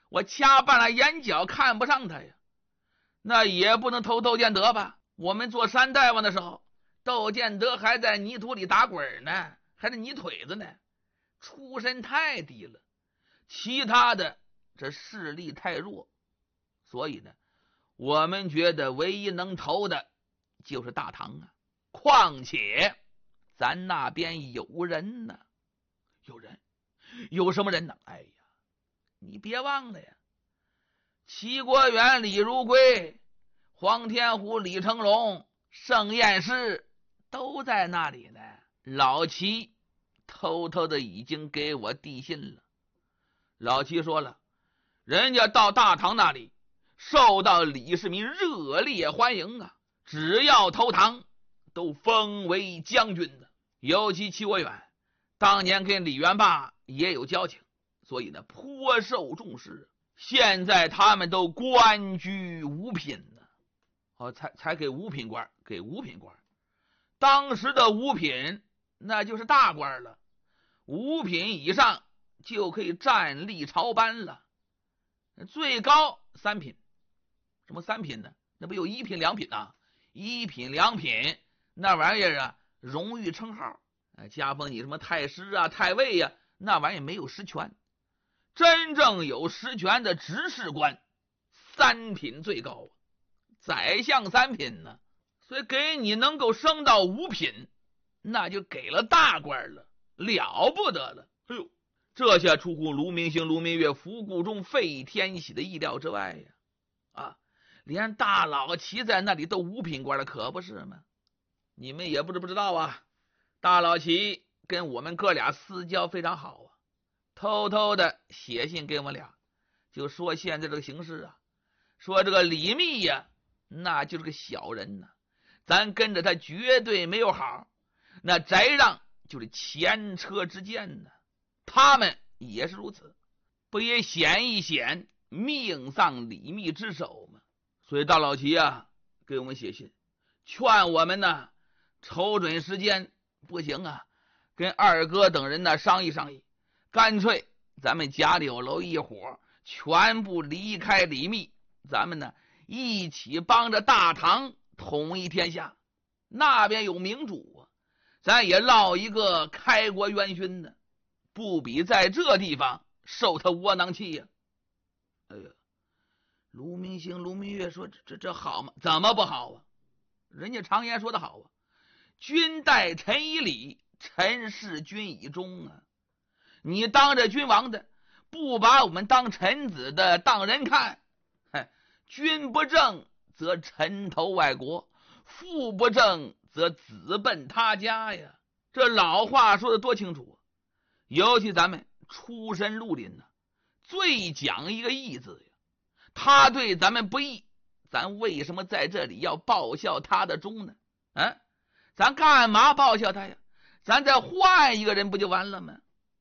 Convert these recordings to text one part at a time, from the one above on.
我掐半了眼角看不上他呀，那也不能偷窦建德吧？我们做山大王的时候，窦建德还在泥土里打滚呢，还是泥腿子呢，出身太低了，其他的这势力太弱，所以呢，我们觉得唯一能投的就是大唐啊。况且咱那边有人呢。有人？有什么人呢？哎呀，你别忘了呀，齐国远、李如归、黄天虎、李成龙、盛彦师都在那里呢。老齐偷偷的已经给我递信了。老齐说了，人家到大唐那里受到李世民热烈欢迎啊，只要投唐都封为将军的。尤其齐国远当年跟李元霸也有交情，所以呢颇受重视。现在他们都官居五品呢，才给五品官，给五品官。当时的五品那就是大官了，五品以上就可以站立朝班了，最高三品。什么三品呢？那不有一品两品啊？一品两品那玩意儿啊，荣誉称号，加封你什么太师啊、太尉啊，那玩意儿没有实权。真正有实权的执事官，三品最高啊，宰相三品呢。所以给你能够升到五品，那就给了大官了，了不得了。哎呦，这下出乎卢明星、卢明月、伏顾中、费天喜的意料之外呀！啊，连大老齐在那里都五品官了，可不是吗？你们也不知道啊，大老齐跟我们哥俩私交非常好啊，偷偷的写信给我们俩，就说现在这个形势啊，说这个李密呀，那就是个小人呢，咱跟着他绝对没有好。那翟让就是前车之鉴呢，他们也是如此，不也险一险命丧李密之手吗？所以大老齐啊给我们写信，劝我们呢瞅准时间，不行啊，跟二哥等人呢商议商议，干脆咱们贾柳楼一伙全部离开李密，咱们呢一起帮着大唐统一天下。那边有明主啊，咱也落一个开国元勋呢，不比在这地方受他窝囊气呀。哎呀，卢明星、卢明月说这好吗？怎么不好啊？人家常言说的好啊，君待臣以礼，臣事君以忠啊。你当着君王的，不把我们当臣子的当人看，君不正则臣投外国，父不正则子奔他家呀。这老话说的多清楚啊！尤其咱们出身绿林呢，最讲一个义字呀。他对咱们不义，咱为什么在这里要报效他的忠呢？咱干嘛报效他呀？咱再换一个人不就完了吗？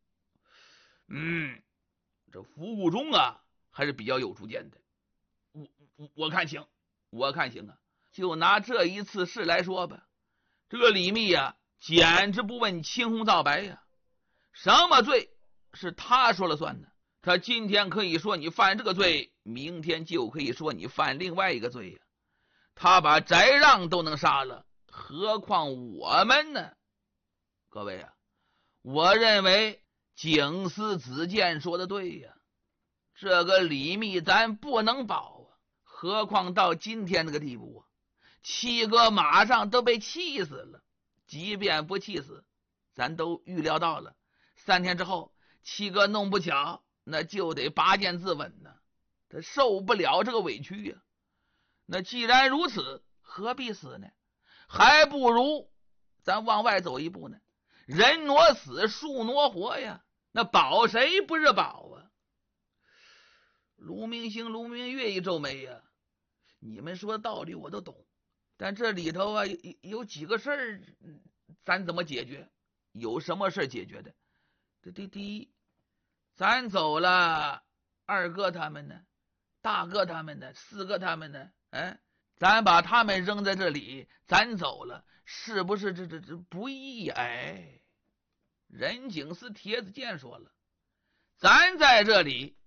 这伏顾中啊还是比较有主见的。我看行，我看行啊。就拿这一次事来说吧，这个李密啊简直不问青红皂白呀，什么罪是他说了算的。他今天可以说你犯这个罪，明天就可以说你犯另外一个罪呀。他把翟让都能杀了，何况我们呢？各位啊，我认为景思子建说的对呀，这个李密咱不能保啊，何况到今天这个地步啊，七哥马上都被气死了。即便不气死，咱都预料到了，3天之后七哥弄不巧那就得拔剑自刎呢，他受不了这个委屈呀。那既然如此，何必死呢？还不如咱往外走一步呢，人挪死，树挪活呀，那保谁不是保啊？卢明星、卢明月一皱眉呀，你们说道理我都懂，但这里头啊有几个事儿，咱怎么解决？有什么事解决的？第一，咱走了，二哥他们呢？大哥他们呢？四哥他们呢？咱把他们扔在这里，咱走了，是不是这不义？任景思帖子剑说了，咱在这里